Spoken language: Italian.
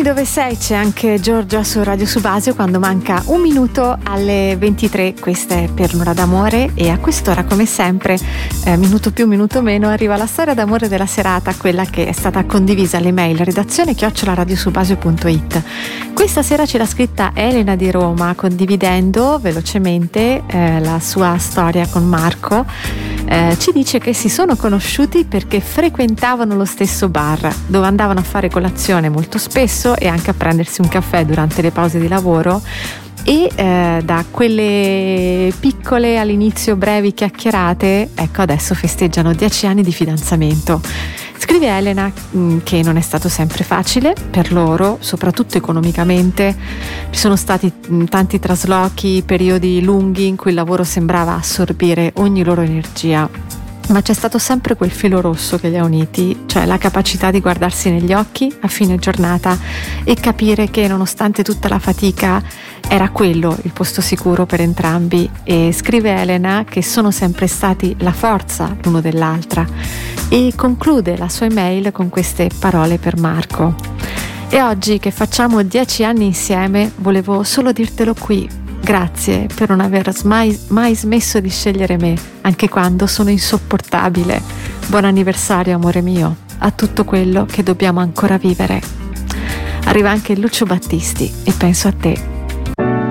dove sei, c'è anche Giorgia su Radio Subasio quando manca un minuto alle 23. Questa è Per l'ora d'amore e a quest'ora, come sempre, minuto più minuto meno, arriva la storia d'amore della serata, quella che è stata condivisa all'email redazione@radiosubasio.it. Questa sera ce l'ha scritta Elena di Roma, condividendo velocemente la sua storia con Marco. Ci dice che si sono conosciuti perché frequentavano lo stesso bar dove andavano a fare colazione molto spesso e anche a prendersi un caffè durante le pause di lavoro, e da quelle piccole, all'inizio brevi chiacchierate, ecco, adesso festeggiano 10 anni di fidanzamento. Scrive Elena che non è stato sempre facile per loro, soprattutto economicamente. Ci sono stati tanti traslochi, periodi lunghi in cui il lavoro sembrava assorbire ogni loro energia, ma c'è stato sempre quel filo rosso che li ha uniti, cioè la capacità di guardarsi negli occhi a fine giornata e capire che nonostante tutta la fatica era quello il posto sicuro per entrambi. E scrive Elena che sono sempre stati la forza l'uno dell'altra, e conclude la sua email con queste parole per Marco: e oggi che facciamo 10 anni insieme volevo solo dirtelo qui. Grazie per non aver mai smesso di scegliere me, anche quando sono insopportabile. Buon anniversario, amore mio, a tutto quello che dobbiamo ancora vivere. Arriva anche Lucio Battisti e penso a te.